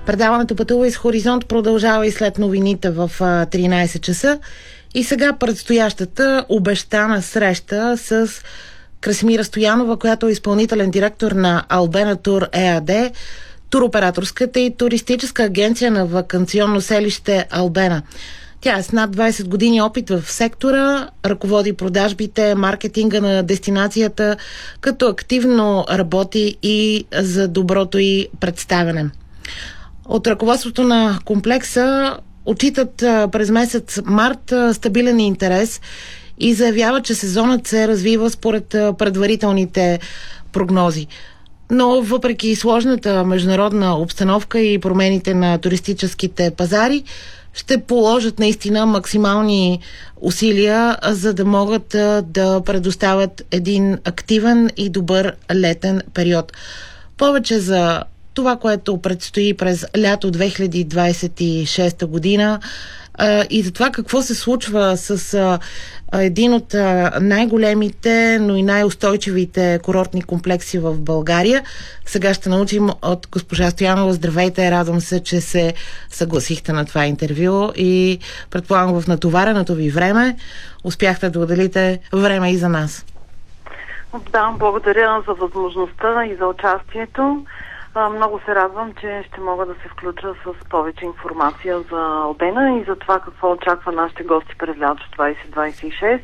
Предаването "Пътувай с Хоризонт" продължава и след новините в 13 часа. И сега предстоящата обещана среща с Красимира Стоянова, която е изпълнителен директор на Албена Тур ЕАД, туроператорската и туристическа агенция на ваканционно селище Албена. Тя е с над 20 години опит в сектора, ръководи продажбите, маркетинга на дестинацията, като активно работи и за доброто й представяне. От ръководството на комплекса отчитат през месец март стабилен интерес и заявява, че сезонът се развива според предварителните прогнози. Но въпреки сложната международна обстановка и промените на туристическите пазари, ще положат наистина максимални усилия, за да могат да предоставят един активен и добър летен период. Повече за това, което предстои през лято 2026 година и за това какво се случва с един от най-големите, но и най-устойчивите курортни комплекси в България. Сега ще научим от госпожа Стоянова. Здравейте, радвам се, че се съгласихте на това интервю и предполагам в натовареното ви време успяхте да отделите време и за нас. Да, благодаря за възможността и за участието. Много се радвам, че ще мога да се включа с повече информация за Албена и за това какво очаква нашите гости през лято 2026.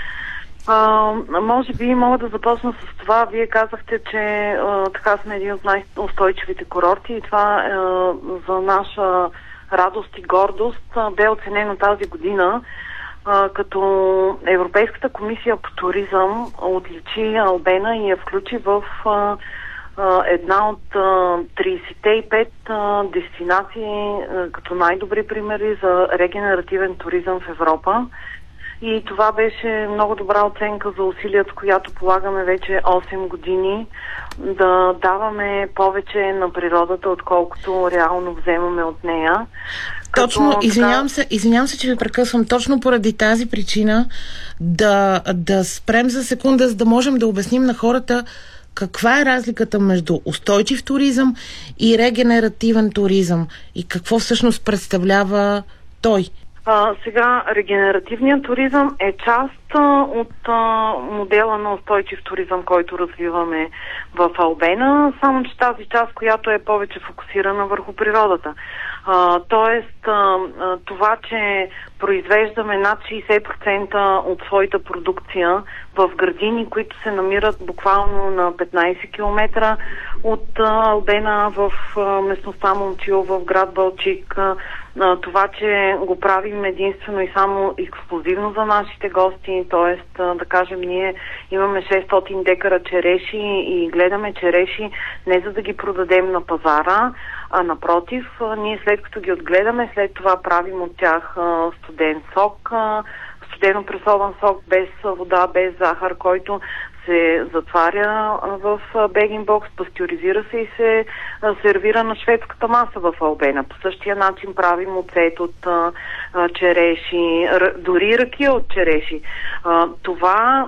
Може би мога да започна с това. Вие казахте, че така сме един от най-устойчивите курорти и това за наша радост и гордост бе оценено тази година, като Европейската комисия по туризъм отличи Албена и я включи в една от 35 дестинации като най-добри примери за регенеративен туризъм в Европа. И това беше много добра оценка за усилията, която полагаме вече 8 години да даваме повече на природата, отколкото реално вземаме от нея. Точно, извинявам се, че ви прекъсвам. Точно поради тази причина да спрем за секунда, за да можем да обясним на хората каква е разликата между устойчив туризъм и регенеративен туризъм и какво всъщност представлява той? Сега, регенеративният туризъм е част от модела на устойчив туризъм, който развиваме в Албена, само че тази част, която е повече фокусирана върху природата. Тоест, това, че произвеждаме над 60% от своята продукция в градини, които се намират буквално на 15 км от Албена в местността Момчил, в град Балчик. Това, че го правим единствено и само ексклузивно за нашите гости, т.е. да кажем, ние имаме 600 декара череши и гледаме череши не за да ги продадем на пазара, а напротив, ние след като ги отгледаме, след това правим от тях студен сок, студено пресован сок без вода, без захар, който се затваря в бегинбокс, пастеризира се и се сервира на шведската маса в Албена. По същия начин правим оцет от череши, дори ракия от череши. Това,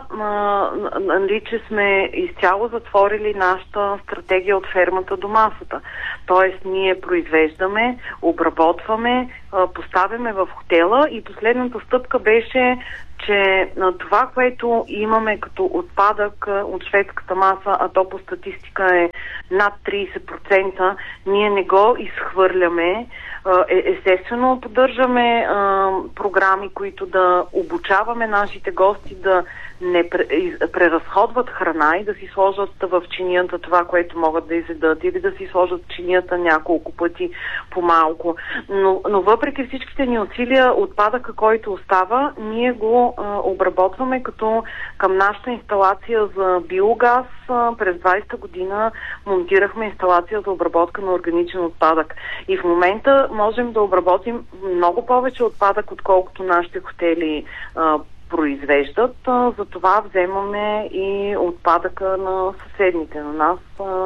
че сме изцяло затворили нашата стратегия от фермата до масата. Тоест, ние произвеждаме, обработваме, поставяме в хотела и последната стъпка беше, че това, което имаме като отпадък от шведската маса, а то по статистика е над 30%, ние не го изхвърляме. Естествено, поддържаме програми, които да обучаваме нашите гости да не преразходват храна и да си сложат в чинията това, което могат да изедат, или да си сложат в чинията няколко пъти по-малко. Но въпреки всичките ни усилия, отпадъка, който остава, ние го обработваме, като към нашата инсталация за биогаз през 20-та година монтирахме инсталация за обработка на органичен отпадък. И в момента можем да обработим много повече отпадък, отколкото нашите хотели произвеждат. Затова вземаме и отпадъка на съседните на нас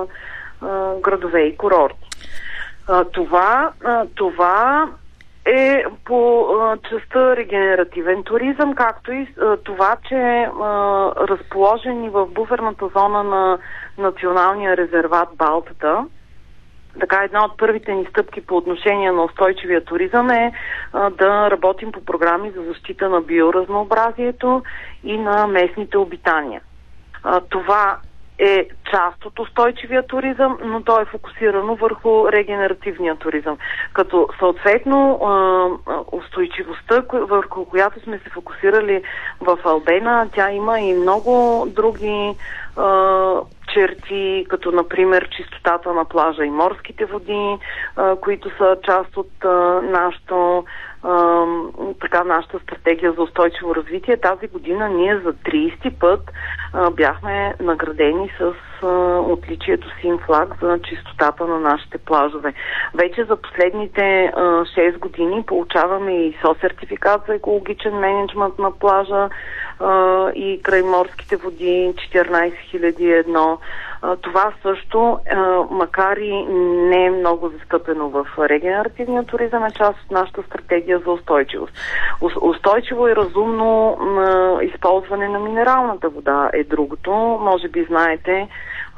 градове и курорти. Това е по частта регенеративен туризъм, както и това, че разположени в буферната зона на националния резерват Балтата, така една от първите ни стъпки по отношение на устойчивия туризъм е да работим по програми за защита на биоразнообразието и на местните обитания. Това е част от устойчивия туризъм, но то е фокусирано върху регенеративния туризъм. Като съответно устойчивостта, върху която сме се фокусирали в Албена, тя има и много други черти, като например чистотата на плажа и морските води, които са част от нашата стратегия за устойчиво развитие. Тази година ние за 30 път бяхме наградени с отличието Син флаг за чистотата на нашите плажове. Вече за последните 6 години получаваме и СО-сертификат за екологичен мениджмънт на плажа и крайморските води 14001. Това също, макар и не е много застъпено в регенеративния туризъм, е част от нашата стратегия за устойчивост. Устойчиво и разумно използване на минералната вода е другото. Може би знаете,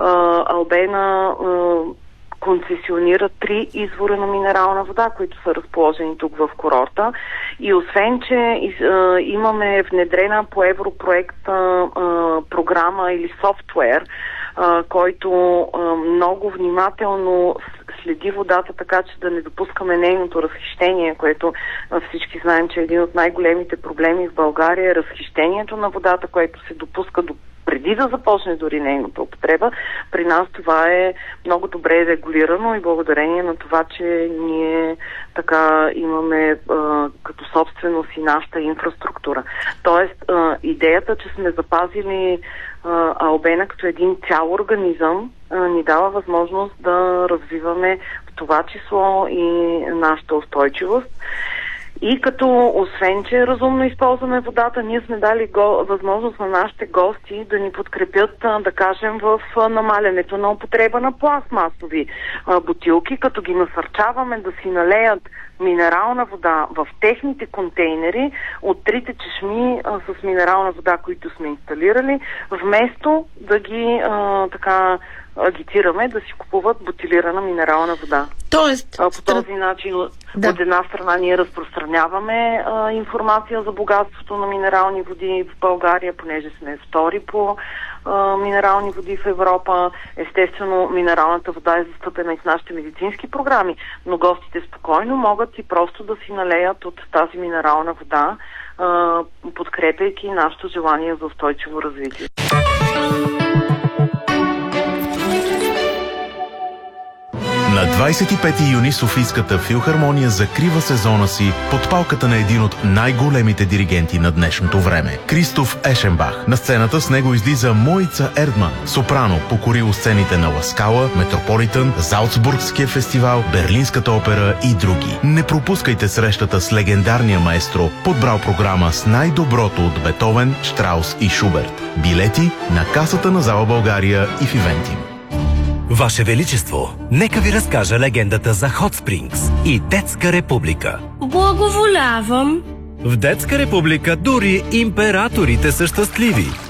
Албена концесионира 3 извора на минерална вода, които са разположени тук в курорта. И освен, че имаме внедрена по европроект програма или софтуер, който много внимателно следи водата, така че да не допускаме нейното разхищение, което всички знаем, че е един от най-големите проблеми в България, е разхищението на водата, което се допуска преди да започне дори нейната употреба. При нас това е много добре регулирано и благодарение на това, че ние така имаме като собственост и нашата инфраструктура. Тоест, идеята, че сме запазили Албена като един цял организъм, ни дава възможност да развиваме в това число и нашата устойчивост. И като, освен че разумно използваме водата, ние сме дали възможност на нашите гости да ни подкрепят, да кажем, в намалянето на употреба на пластмасови бутилки, като ги насърчаваме да си налеят минерална вода в техните контейнери от 3 чешми с минерална вода, които сме инсталирали, вместо да ги агитираме да си купуват бутилирана минерална вода. Тоест, по този начин от една страна ние разпространяваме информация за богатството на минерални води в България, понеже сме втори по минерални води в Европа. Естествено, минералната вода е застъпена и в нашите медицински програми, но гостите спокойно могат и просто да си налеят от тази минерална вода, подкрепяйки нашето желание за устойчиво развитие. На 25 юни Софийската филхармония закрива сезона си под палката на един от най-големите диригенти на днешното време – Кристоф Ешенбах. На сцената с него излиза Моица Ердман, сопрано, покорило сцените на Ла Скала, Метрополитън, Залцбургския фестивал, Берлинската опера и други. Не пропускайте срещата с легендарния маестро, подбрал програма с най-доброто от Бетовен, Штраус и Шуберт. Билети на касата на Зала България и в Ивентим. Ваше Величество, нека ви разкажа легендата за Hot Springs и Детска република. Благоволявам. В Детска република дори императорите са щастливи.